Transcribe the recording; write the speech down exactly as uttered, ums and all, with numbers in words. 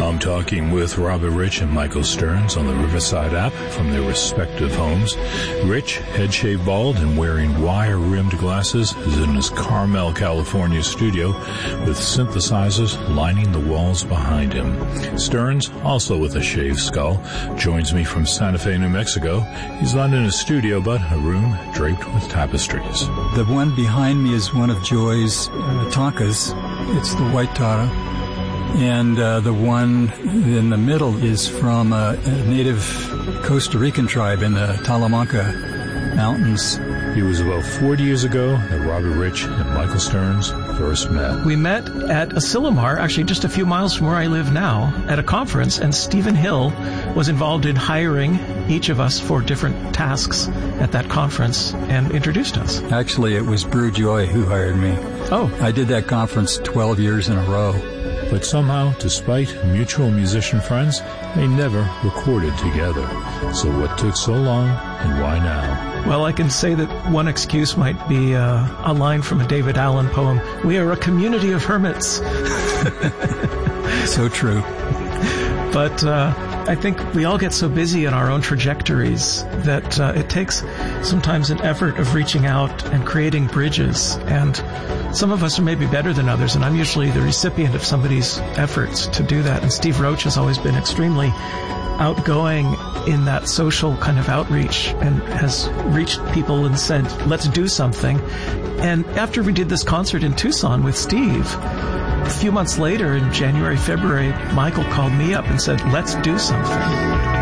Now I'm talking with Robert Rich and Michael Stearns on the Riverside app from their respective homes. Rich, head-shaved bald and wearing wire-rimmed glasses, is in his Carmel, California studio with synthesizers lining the walls behind him. Stearns, also with a shaved skull, joins me from Santa Fe, New Mexico. He's not in a studio, but a room draped with tapestries. The one behind me is one of Joy's uh, takas. It's the white Tara. And uh, the one in the middle is from a, a native Costa Rican tribe in the Talamanca Mountains. It was about forty years ago that Robert Rich and Michael Stearns first met. We met at Asilomar, actually just a few miles from where I live now, at a conference, and Stephen Hill was involved in hiring each of us for different tasks at that conference and introduced us. Actually, it was Brew Joy who hired me. Oh. I did that conference twelve years in a row. But somehow, despite mutual musician friends, they never recorded together. So what took so long, and why now? Well, I can say that one excuse might be uh, a line from a David Allen poem. We are a community of hermits. So true. But uh, I think we all get so busy in our own trajectories that uh, it takes sometimes an effort of reaching out and creating bridges. And some of us are maybe better than others, and I'm usually the recipient of somebody's efforts to do that. And Steve Roach has always been extremely outgoing in that social kind of outreach and has reached people and said, let's do something. And after we did this concert in Tucson with Steve, a few months later in January, February, Michael called me up and said, let's do something.